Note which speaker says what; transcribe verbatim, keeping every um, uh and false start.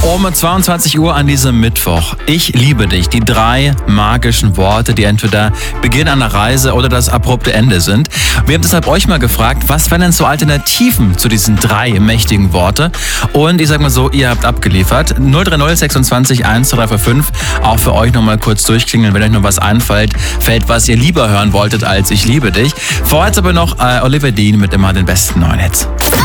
Speaker 1: Um zweiundzwanzig Uhr an diesem Mittwoch. Ich liebe dich. Die drei magischen Worte, die entweder Beginn einer Reise oder das abrupte Ende sind. Wir haben deshalb euch mal gefragt, was wären denn so Alternativen zu diesen drei mächtigen Worte? Und ich sag mal so, ihr habt abgeliefert. null drei null sechsundzwanzig eins zwei drei vier fünf. Auch für euch nochmal kurz durchklingeln, wenn euch noch was einfällt, fällt, was ihr lieber hören wolltet als Ich liebe dich. Vorher jetzt aber noch äh, Oliver Dean mit immer den besten neuen Hits.